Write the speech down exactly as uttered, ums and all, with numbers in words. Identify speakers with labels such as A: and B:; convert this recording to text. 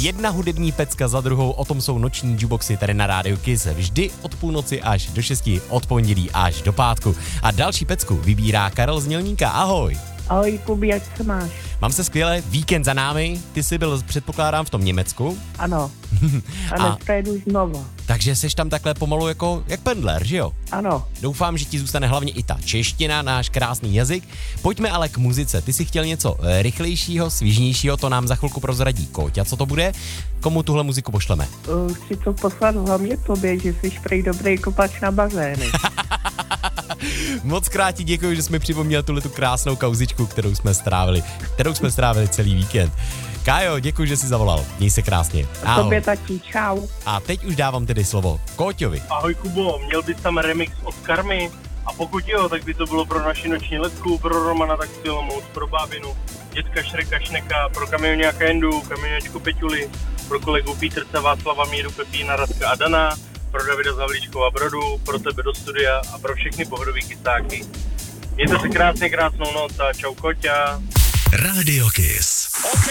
A: Jedna hudební pecka za druhou, o tom jsou noční jukeboxy tady na Rádiu Kiss. Vždy od půlnoci až do šesti, od pondělí až do pátku. A další pecku vybírá Karel z Mělníka. Ahoj.
B: Ahoj, Kubi, jak se máš?
A: Mám se skvěle, víkend za námi, ty jsi byl, předpokládám, v tom Německu.
B: Ano. A dneska jedu znovu.
A: Takže seš tam takhle pomalu jako jak pendler, že jo?
B: Ano.
A: Doufám, že ti zůstane hlavně i ta čeština, náš krásný jazyk. Pojďme ale k muzice. Ty jsi chtěl něco rychlejšího, svížnějšího, to nám za chvilku prozradí Kóťa. Co to bude? Komu tuhle muziku pošleme?
B: Uh, chci to poslat hlavně tobě, že jsi prej dobrý kopač na bazény.
A: Moc krát ti děkuji, že jsi mi připomněl tuhle tu krásnou kauzičku, kterou jsme strávili, kterou jsme strávili celý víkend. Kájo, děkuji, že jsi zavolal. Měj se krásně.
B: Ahoj. Tobě taky, čau.
A: A teď už dávám tedy slovo Kóťovi.
C: Ahoj Kubo, měl bys tam remix od Karmy? A pokud jo, tak by to bylo pro naši noční letku, pro Romana Taxil, Moc, pro Bábinu, dětka Šreka Šneka, pro kamioňáka Endu, kamioňačku Peťuli, pro kolegu Pítrce, Václava, Míru, Pepína, Radka a Dana, pro Davida Zavlíčkova Brodu, pro tebe do studia a pro všechny pohodový kystáky. Mějte se krásně, krásnou noc a čau Koťa.
D: Rádio Kiss.
E: OK,